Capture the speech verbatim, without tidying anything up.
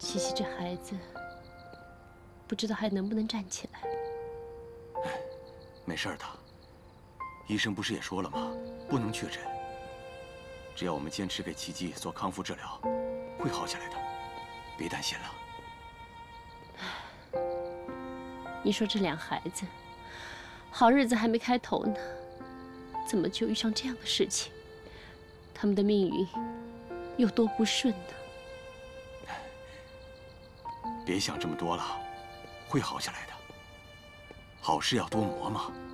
琪琪这孩子，不知道还能不能站起来。 没事的，医生不是也说了吗？不能确诊。只要我们坚持给琪琪做康复治疗，会好下来的，别担心了。 你说这俩孩子，好日子还没开头呢，怎么就遇上这样的事情？他们的命运有多不顺呢？ 别想这么多了，会好下来的。好事要多磨嘛。